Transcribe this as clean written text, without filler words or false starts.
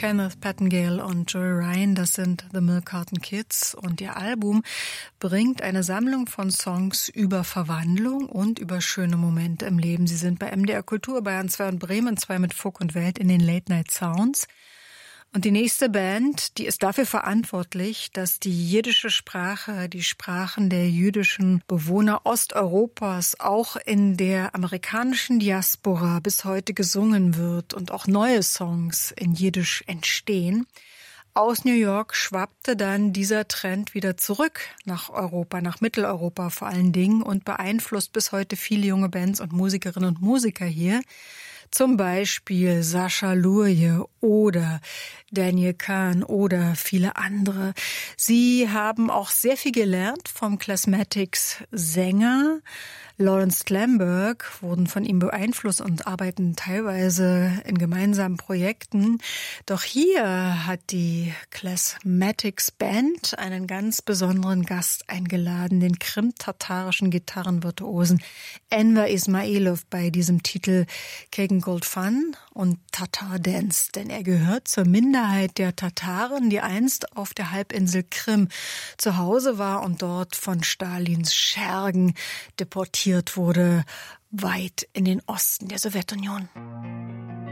Kenneth Pettingale und Joey Ryan, das sind The Milk Carton Kids, und ihr Album bringt eine Sammlung von Songs über Verwandlung und über schöne Momente im Leben. Sie sind bei MDR Kultur, Bayern 2 und Bremen 2 mit Funk und Welt in den Late Night Sounds. Und die nächste Band, die ist dafür verantwortlich, dass die jiddische Sprache, die Sprachen der jüdischen Bewohner Osteuropas auch in der amerikanischen Diaspora bis heute gesungen wird und auch neue Songs in Jiddisch entstehen. Aus New York schwappte dann dieser Trend wieder zurück nach Europa, nach Mitteleuropa vor allen Dingen, und beeinflusst bis heute viele junge Bands und Musikerinnen und Musiker hier. Zum Beispiel Sascha Lurje oder Daniel Kahn oder viele andere. Sie haben auch sehr viel gelernt vom Classmatics-Sänger Lawrence Klamberg, wurden von ihm beeinflusst und arbeiten teilweise in gemeinsamen Projekten. Doch hier hat die Classmatics Band einen ganz besonderen Gast eingeladen, den krimtatarischen Gitarrenvirtuosen Enver Ismailov bei diesem Titel Kegen Gold Fun und Tatar Dance, denn er gehört zur Minderheit der Tataren, die einst auf der Halbinsel Krim zu Hause war und dort von Stalins Schergen deportiert wurde, weit in den Osten der Sowjetunion.